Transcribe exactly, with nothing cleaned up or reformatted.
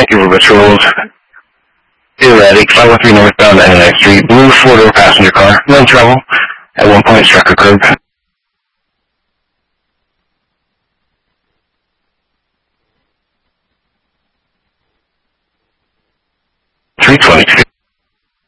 Vancouver patrols. Erratic, five oh three northbound ninety-ninth Street, blue four-door passenger car, no trouble. At one point struck a curb. three twenty-two.